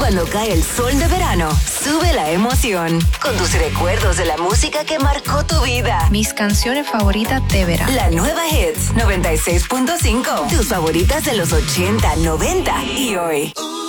Cuando cae el sol de verano, sube la emoción con tus recuerdos de la música que marcó tu vida. Mis canciones favoritas de verano. La nueva Hits 96.5. Tus favoritas de los 80, 90 y hoy.